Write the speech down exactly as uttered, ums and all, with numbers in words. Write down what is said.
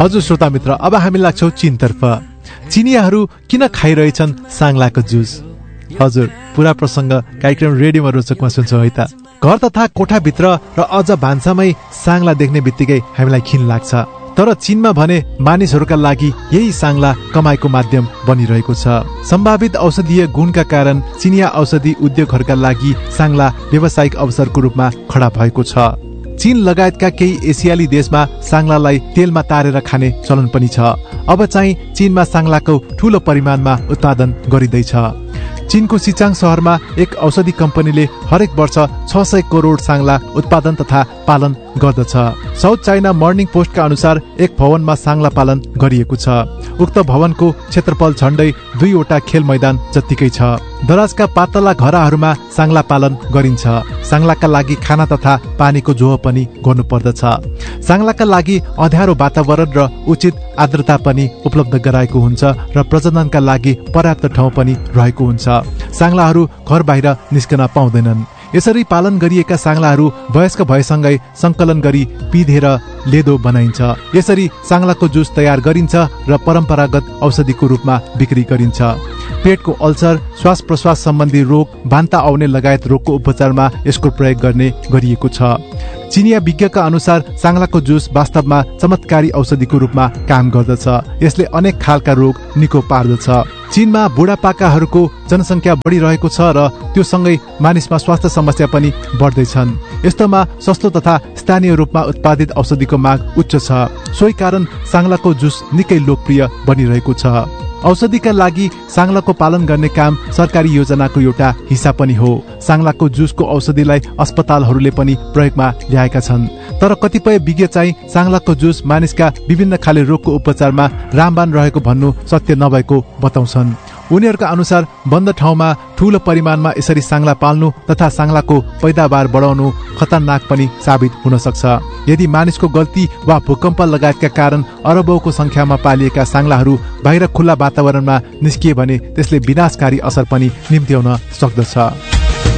हजुर श्रोता मित्र, अब हामी लाग्छौँ चीनतर्फ। चिनियाहरू किन खाइरहेछन् साङ्लाको जुस? हजुर, पुरा प्रसङ्ग कार्यक्रम रेडियोमा रोचकमा सुन्छौँ है त। घर तथा कोठाभित्र र अझ भान्सामै साङ्ला देख्ने बित्तिकै हामीलाई खिन लाग्छ। तर चीनमा भने मानिसहरूका लागि यही साङ्ला कमाइको माध्यम बनिरहेको छ। सम्भावित औषधीय गुणका कारण चिनिया औषधि उद्योगहरूका लागि साङ्ला व्यावसायिक अवसरको रूपमा खडा भएको छ। चीन लगायतका केही एसियाली देशमा साङ्लालाई तेलमा तारेर खाने चलन पनि छ। अब चाहिँ चीनमा साङ्लाको ठूलो परिमाणमा उत्पादन गरिँदैछ। चीनको सिचाङ शहरमा एक औषधि कम्पनीले हरेक वर्ष छ सय करोड साङ्ला उत्पादन तथा पालन गर्दछ। साउथ चाइना मर्निङ पोस्टका अनुसार एक भवनमा साङ्ला पालन गरिएको छ। उक्त भवनको क्षेत्रफल झण्डै दुईवटा खेल मैदान जत्तिकै छ। दराजका पातला घराहरूमा साङ्ला पालन गरिन्छ। साङ्लाका लागि खाना तथा पानीको जोह पनि गर्नुपर्दछ। साङ्लाका लागि अँध्यारो वातावरण र उचित आर्द्रता पनि उपलब्ध गराएको हुन्छ र प्रजननका लागि पर्याप्त ठाउँ पनि रहेको हुन्छ। साङ्लाहरू घर बाहिर निस्कन पाउँदैनन्। यसरी पालन गरिएका साङ्लाहरू वयस्क भएसँगै संकलन गरी पिधेर लेदो बनाइन्छ। यसरी साङ्लाको जुस तयार गरिन्छ र परम्परागत औषधिको रूपमा बिक्री गरिन्छ। पेटको अल्सर, श्वास प्रश्वास सम्बन्धी रोग, बान्ता आउने लगायत रोगको उपचारमा यसको प्रयोग गर्ने गरिएको छ। चिनिया विज्ञका अनुसार साङ्लाको जुस वास्तवमा चमत्कारी औषधिको रूपमा काम गर्दछ। यसले अनेक खालका रोग निको पार्दछ। चीनमा बुढापाकाहरूको जनसङ्ख्या बढिरहेको छ र त्यो सँगै मानिसमा स्वास्थ्य समस्या पनि बढ्दैछन्। यस्तोमा सस्तो तथा स्थानीय रूपमा उत्पादित औषधिको माग उच्च छ। सोही कारण साङ्लाको जुस निकै लोकप्रिय बनिरहेको छ। औषधिका लागि साङ्लाको पालन गर्ने काम सरकारी योजनाको एउटा हिस्सा पनि हो। साङ्लाको जुसको औषधिलाई अस्पतालहरूले पनि प्रयोगमा ल्याएका छन्। तर कतिपय विज्ञ चाहिँ साङ्लाको जुस मानिसका विभिन्न खाले रोगको उपचारमा रामबाण रहेको भन्नु सत्य नभएको बताउँछन्। उनीहरूका अनुसार बन्द ठाउँमा ठूलो परिमाणमा यसरी साङ्ला पाल्नु तथा साङ्लाको पैदावार बढाउनु खतरनाक पनि साबित हुन सक्छ। यदि मानिसको गल्ती वा भूकम्प लगायतका कारण अरबौंको संख्यामा पालिएका साङ्लाहरू बाहिर खुल्ला वातावरणमा निस्किए भने त्यसले विनाशकारी असर पनि निम्त्याउन सक्दछ।